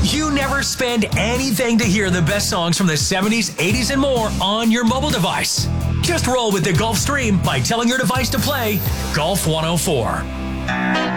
You never spend anything to hear the best songs from the 70s, 80s, and more on your mobile device. Just roll with the Gulf Stream by telling your device to play Golf 104.